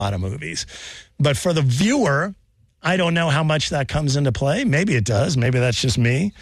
lot of movies. But for the viewer, I don't know how much that comes into play. Maybe it does. Maybe that's just me.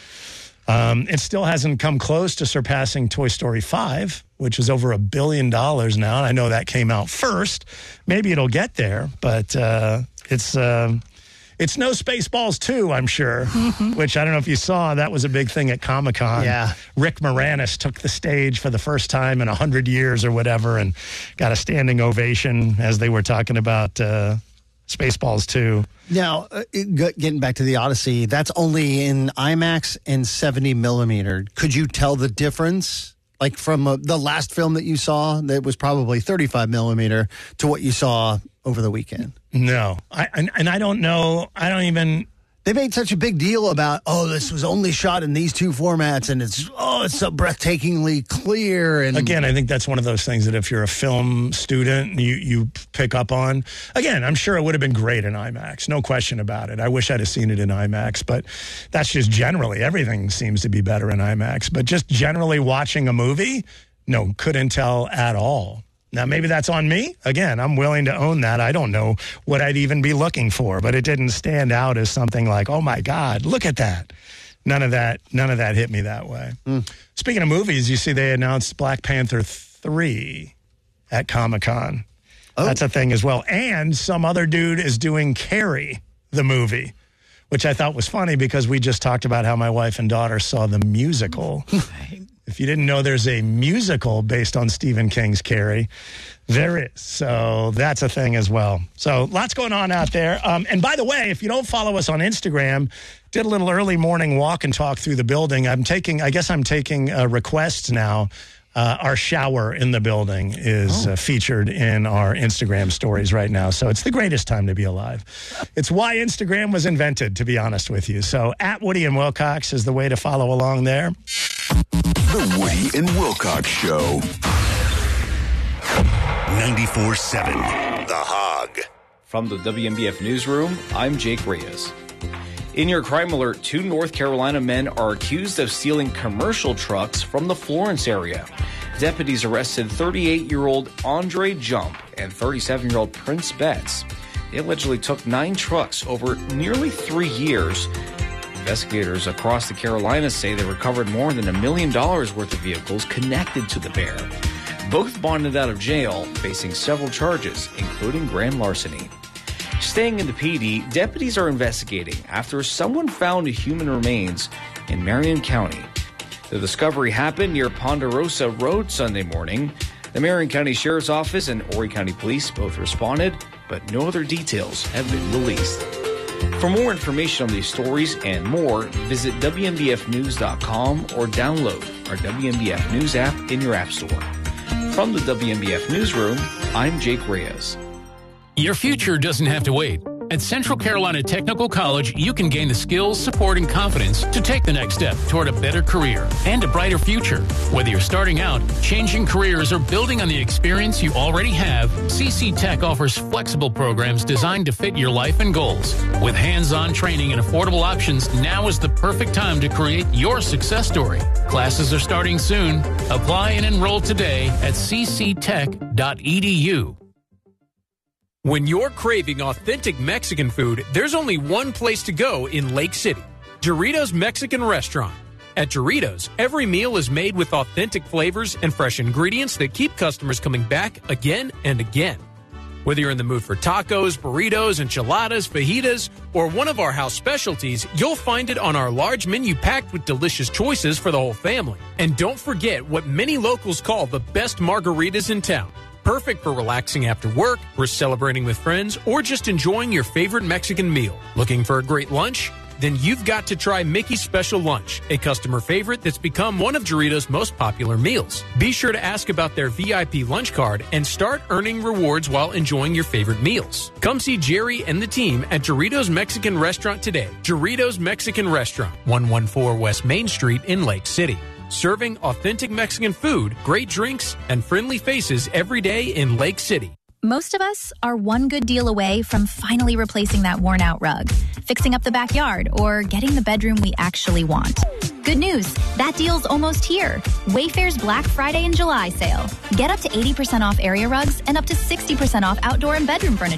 It still hasn't come close to surpassing Toy Story 5, which is over $1 billion now. And I know that came out first. Maybe it'll get there, but it's no Spaceballs 2, I'm sure, which I don't know if you saw. That was a big thing at Comic-Con. Yeah. Rick Moranis took the stage for the first time in 100 years or whatever and got a standing ovation as they were talking about Spaceballs 2. Now, getting back to the Odyssey, that's only in IMAX and 70 millimeter. Could you tell the difference? Like from the last film that you saw that was probably 35 millimeter to what you saw over the weekend? No. I don't know. I don't even... They made such a big deal about, this was only shot in these two formats, and it's so breathtakingly clear. And again, I think that's one of those things that if you're a film student, you pick up on. Again, I'm sure it would have been great in IMAX, no question about it. I wish I'd have seen it in IMAX, but that's just generally. Everything seems to be better in IMAX. But just generally watching a movie, no, couldn't tell at all. Now, maybe that's on me. Again, I'm willing to own that. I don't know what I'd even be looking for, but it didn't stand out as something like, oh, my God, look at that. None of that hit me that way. Speaking of movies, you see they announced Black Panther 3 at Comic-Con. That's a thing as well. And some other dude is doing Carrie, the movie, which I thought was funny because we just talked about how my wife and daughter saw the musical. If you didn't know there's a musical based on Stephen King's Carrie, there is. So that's a thing as well. So lots going on out there. And by the way, if you don't follow us on Instagram, did a little early morning walk and talk through the building. I'm taking requests now. Our shower in the building is featured in our Instagram stories right now. So it's the greatest time to be alive. It's why Instagram was invented, to be honest with you. So at Woody and Wilcox is the way to follow along there. The Woody and Wilcox Show. 94.7 The Hog. From the WNBF Newsroom, I'm Jake Reyes. In your crime alert, 2 North Carolina men are accused of stealing commercial trucks from the Florence area. Deputies arrested 38-year-old Andre Jump and 37-year-old Prince Betts. They allegedly took 9 trucks over nearly 3 years. Investigators across the Carolinas say they recovered more than $1 million worth of vehicles connected to the pair. Both bonded out of jail, facing several charges, including grand larceny. Staying in the PD, deputies are investigating after someone found human remains in Marion County. The discovery happened near Ponderosa Road Sunday morning. The Marion County Sheriff's Office and Horry County Police both responded, but no other details have been released. For more information on these stories and more, visit WNBFnews.com or download our WNBF News app in your app store. From the WNBF Newsroom, I'm Jake Reyes. Your future doesn't have to wait. At Central Carolina Technical College, you can gain the skills, support, and confidence to take the next step toward a better career and a brighter future. Whether you're starting out, changing careers, or building on the experience you already have, CC Tech offers flexible programs designed to fit your life and goals. With hands-on training and affordable options, now is the perfect time to create your success story. Classes are starting soon. Apply and enroll today at cctech.edu. When you're craving authentic Mexican food, there's only one place to go in Lake City, Doritos Mexican Restaurant. At Doritos, every meal is made with authentic flavors and fresh ingredients that keep customers coming back again and again. Whether you're in the mood for tacos, burritos, enchiladas, fajitas, or one of our house specialties, you'll find it on our large menu packed with delicious choices for the whole family. And don't forget what many locals call the best margaritas in town. Perfect for relaxing after work, for celebrating with friends, or just enjoying your favorite Mexican meal. Looking for a great lunch? Then you've got to try Mickey's Special Lunch, a customer favorite that's become one of Doritos' most popular meals. Be sure to ask about their VIP lunch card and start earning rewards while enjoying your favorite meals. Come see Jerry and the team at Doritos Mexican Restaurant today. Doritos Mexican Restaurant, 114 West Main Street in Lake City. Serving authentic Mexican food, great drinks, and friendly faces every day in Lake City. Most of us are one good deal away from finally replacing that worn-out rug, fixing up the backyard, or getting the bedroom we actually want. Good news, that deal's almost here. Wayfair's Black Friday and July sale. Get up to 80% off area rugs and up to 60% off outdoor and bedroom furniture.